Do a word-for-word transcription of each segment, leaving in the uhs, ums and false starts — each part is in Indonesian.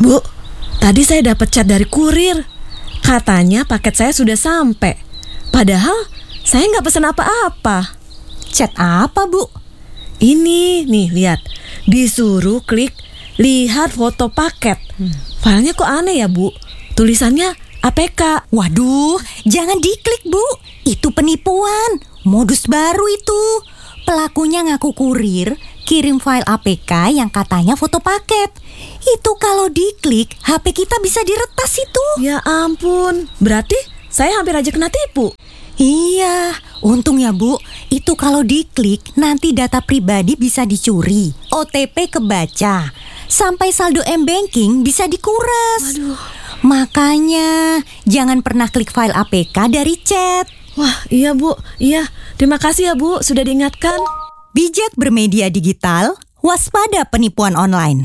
Bu, tadi saya dapat chat dari kurir. Katanya paket saya sudah sampai. Padahal saya nggak pesan apa-apa. Chat apa, Bu? Ini, nih lihat. Disuruh klik lihat foto paket. Hmm. Filenya kok aneh ya, Bu? Tulisannya A P K. Waduh, jangan diklik, Bu. Itu penipuan. Modus baru itu. Pelakunya ngaku kurir, kirim file A P K yang katanya foto paket. Itu kalau diklik, H P kita bisa diretas itu. Ya ampun, berarti saya hampir aja kena tipu. Iya, untung ya, Bu. Itu kalau diklik, nanti data pribadi bisa dicuri, O T P kebaca, sampai saldo m-banking bisa dikuras. Waduh. Makanya, jangan pernah klik file A P K dari chat. Wah, iya Bu, iya. Terima kasih ya Bu, sudah diingatkan. Bijak bermedia digital, waspada penipuan online.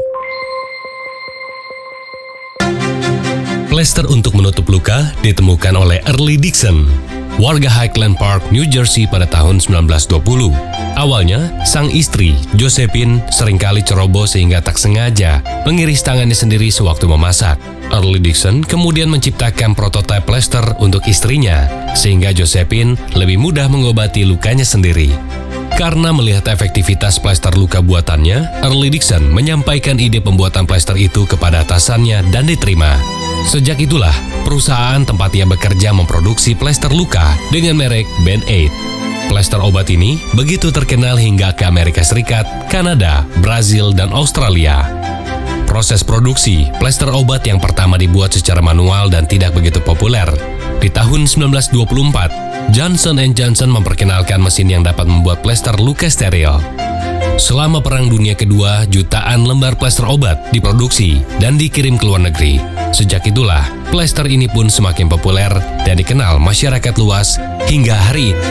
Plester untuk menutup luka ditemukan oleh Early Dixon, warga Highland Park, New Jersey pada tahun sembilan belas dua puluh. Awalnya, sang istri, Josephine, seringkali ceroboh sehingga tak sengaja mengiris tangannya sendiri sewaktu memasak. Early Dixon kemudian menciptakan prototipe plester untuk istrinya, sehingga Josephine lebih mudah mengobati lukanya sendiri. Karena melihat efektivitas plester luka buatannya, Early Dixon menyampaikan ide pembuatan plester itu kepada atasannya dan diterima. Sejak itulah, perusahaan tempat ia bekerja memproduksi plester luka dengan merek Band-Aid. Plester obat ini begitu terkenal hingga ke Amerika Serikat, Kanada, Brazil, dan Australia. Proses produksi plester obat yang pertama dibuat secara manual dan tidak begitu populer. Di tahun sembilan belas dua puluh empat, Johnson and Johnson memperkenalkan mesin yang dapat membuat plester luka steril. Selama Perang Dunia Kedua, jutaan lembar plester obat diproduksi dan dikirim ke luar negeri. Sejak itulah, plester ini pun semakin populer dan dikenal masyarakat luas hingga hari ini.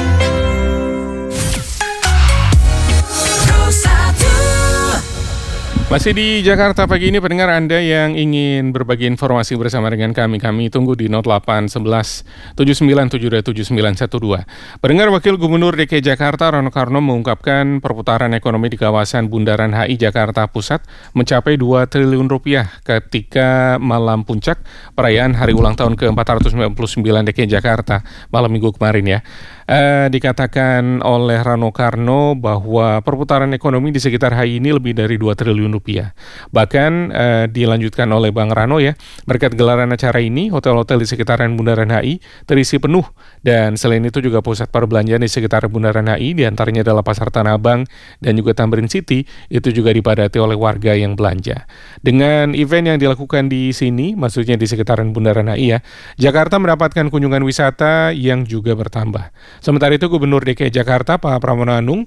Masih di Jakarta pagi ini, pendengar Anda yang ingin berbagi informasi bersama dengan kami, kami tunggu di nol delapan satu satu tujuh sembilan tujuh dua tujuh sembilan satu dua. Pendengar, Wakil Gubernur D K I Jakarta Rano Karno mengungkapkan perputaran ekonomi di kawasan Bundaran H I Jakarta Pusat mencapai dua triliun rupiah ketika malam puncak perayaan hari ulang tahun ke empat ratus sembilan puluh sembilan D K I Jakarta malam minggu kemarin ya. Eh, dikatakan oleh Rano Karno bahwa perputaran ekonomi di sekitar H I ini lebih dari dua triliun rupiah. Bahkan eh, dilanjutkan oleh Bang Rano ya, berkat gelaran acara ini, hotel-hotel di sekitaran Bundaran H I terisi penuh, dan selain itu juga pusat perbelanjaan di sekitar Bundaran H I, diantaranya adalah Pasar Tanah Abang dan juga Tamrin City, itu juga dipadati oleh warga yang belanja. Dengan event yang dilakukan di sini, maksudnya di sekitaran Bundaran H I ya, Jakarta mendapatkan kunjungan wisata yang juga bertambah. Sementara itu, Gubernur D K I Jakarta Pak Pramono Anung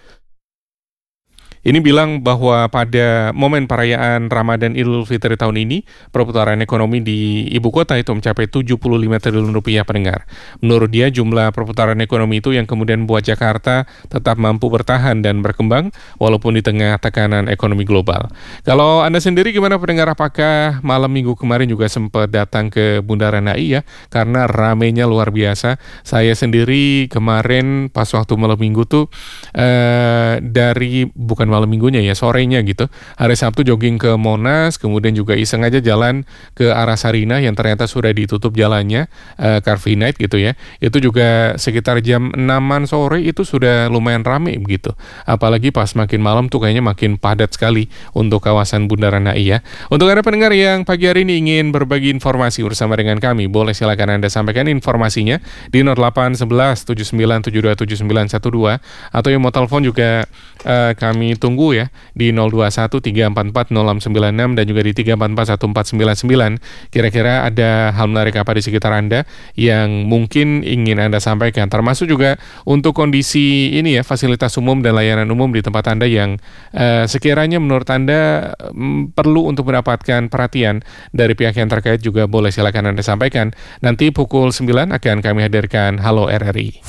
ini bilang bahwa pada momen perayaan Ramadan Idul Fitri tahun ini, perputaran ekonomi di ibu kota itu mencapai tujuh puluh lima triliun rupiah, pendengar. Menurut dia, jumlah perputaran ekonomi itu yang kemudian membuat Jakarta tetap mampu bertahan dan berkembang walaupun di tengah tekanan ekonomi global. Kalau Anda sendiri gimana, pendengar? Apakah malam minggu kemarin juga sempat datang ke Bundaran H I ya? Karena ramenya luar biasa. Saya sendiri kemarin pas waktu malam minggu tuh eh, dari bukan malam minggunya ya, sorenya gitu. Hari Sabtu jogging ke Monas, kemudian juga iseng aja jalan ke arah Sarinah yang ternyata sudah ditutup jalannya, uh, Car Free Night gitu ya. Itu juga sekitar jam enaman sore itu sudah lumayan rame begitu. Apalagi pas makin malam tuh kayaknya makin padat sekali untuk kawasan Bundaran H I ya. Untuk Anda pendengar yang pagi hari ini ingin berbagi informasi bersama dengan kami, boleh silakan Anda sampaikan informasinya di nol delapan satu satu tujuh sembilan tujuh dua tujuh sembilan satu dua, atau yang mau telepon juga uh, kami tunggu ya di nol dua satu tiga empat empat nol enam sembilan enam dan juga di tiga empat empat satu empat sembilan sembilan. Kira-kira ada hal menarik apa di sekitar Anda yang mungkin ingin Anda sampaikan, termasuk juga untuk kondisi ini ya, fasilitas umum dan layanan umum di tempat Anda yang uh, sekiranya menurut Anda um, perlu untuk mendapatkan perhatian dari pihak yang terkait, juga boleh silakan Anda sampaikan. Nanti pukul sembilan akan kami hadirkan Halo R R I.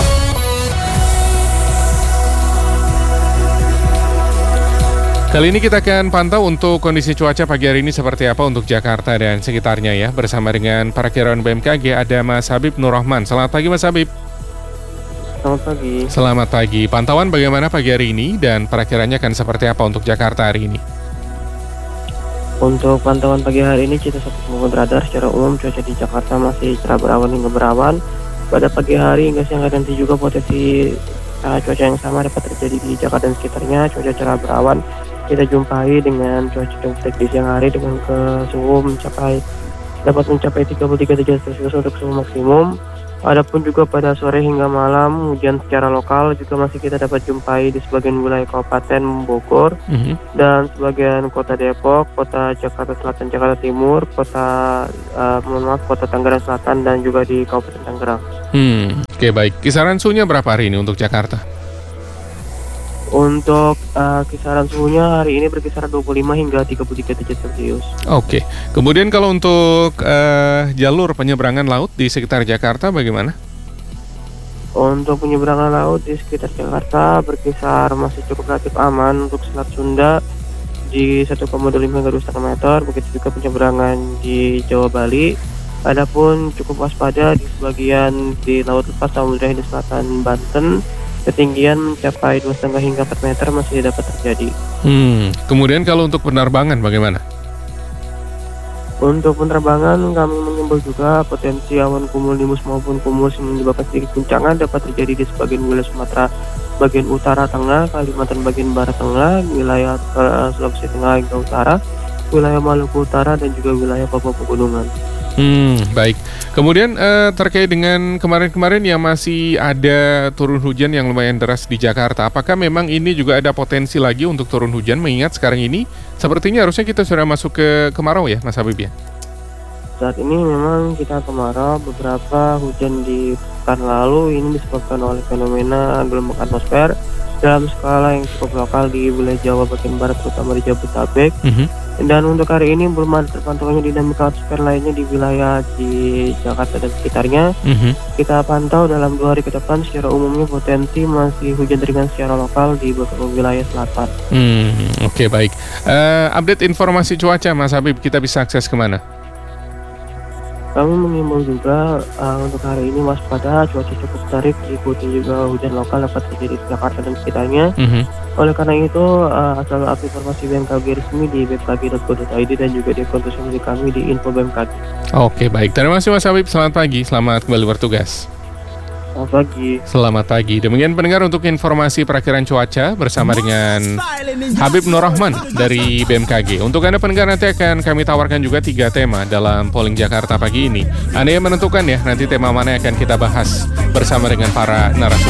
Kali ini kita akan pantau untuk kondisi cuaca pagi hari ini seperti apa untuk Jakarta dan sekitarnya ya. Bersama dengan perakiraan B M K G ada Mas Habib Nur Rahman. Selamat pagi Mas Habib. Selamat pagi. Selamat pagi. Pantauan bagaimana pagi hari ini dan perakiraannya akan seperti apa untuk Jakarta hari ini? Untuk pantauan pagi hari ini kita satu menggunakan radar secara umum cuaca di Jakarta masih cerah berawan hingga berawan. Pada pagi hari hingga siang hari nanti juga potensi uh, cuaca yang sama dapat terjadi di Jakarta dan sekitarnya. Cuaca cerah berawan kita jumpai dengan cuaca cukup di siang hari dengan ke suhu mencapai dapat mencapai tiga puluh tiga derajat Celcius untuk suhu maksimum. Adapun juga pada sore hingga malam hujan secara lokal juga masih kita dapat jumpai di sebagian wilayah Kabupaten Bogor Mhm. dan sebagian kota Depok, kota Jakarta Selatan, Jakarta Timur, kota uh, mohon maaf kota Tangerang Selatan dan juga di Kabupaten Tangerang. Hmm, oke baik. Kisaran suhunya berapa hari ini untuk Jakarta? Untuk uh, kisaran suhunya hari ini berkisar dua puluh lima hingga tiga puluh tiga derajat Celcius. Oke. Kemudian kalau untuk eh, jalur penyeberangan laut di sekitar Jakarta bagaimana? Untuk penyeberangan laut di sekitar Jakarta berkisar masih cukup relatif aman untuk Selat Sunda di satu koma dua lima hingga dua koma lima meter. Begitu juga penyeberangan di Jawa Bali. Adapun cukup waspada di sebagian di Laut Lepas Samudra Hindia Selatan Banten. Ketinggian mencapai dua koma lima hingga empat meter masih dapat terjadi. Hmm. Kemudian kalau untuk penerbangan bagaimana? Untuk penerbangan kami mengimbau juga potensi awan cumulonimbus maupun cumulus yang menyebabkan sedikit guncangan dapat terjadi di sebagian wilayah Sumatera bagian utara tengah, Kalimantan bagian barat tengah, wilayah uh, Sulawesi Tengah hingga utara, wilayah Maluku Utara dan juga wilayah Papua Pegunungan. Hmm, baik. Kemudian eh, terkait dengan kemarin-kemarin yang masih ada turun hujan yang lumayan deras di Jakarta, apakah memang ini juga ada potensi lagi untuk turun hujan mengingat sekarang ini sepertinya harusnya kita sudah masuk ke kemarau ya, Mas Habib ya? Saat ini memang kita kemarau, beberapa hujan di pekan lalu ini disebabkan oleh fenomena gelombang atmosfer dalam skala yang cukup lokal di wilayah Jawa bagian barat terutama di Jabodetabek. Mhm. Dan untuk hari ini belum ada terpantauannya dinamika atmosfer lainnya di wilayah di Jakarta dan sekitarnya. Mhm. Kita pantau dalam dua hari ke depan secara umumnya potensi masih hujan ringan secara lokal di beberapa wilayah selatan. Hmm, oke baik. Eh, update informasi cuaca, Mas Habib, kita bisa akses kemana? Kami mengimbau juga uh, untuk hari ini waspada, cuaca cukup terik, diikuti juga hujan lokal dapat terjadi di Jakarta dan sekitarnya. Mhm. Oleh karena itu, uh, selalu update informasi B M K G resmi di b m k g dot go dot i d dan juga di akun sosial media kami di info B M K G. Oke baik. Terima kasih Mas Habib. Selamat pagi. Selamat kembali bertugas. Selamat pagi. Selamat pagi. Demikian pendengar untuk informasi perakiraan cuaca bersama dengan Habib Nur Rahman dari B M K G. Untuk Anda pendengar nanti akan kami tawarkan juga tiga tema dalam polling Jakarta pagi ini. Anda yang menentukan ya nanti tema mana yang akan kita bahas bersama dengan para narasumber.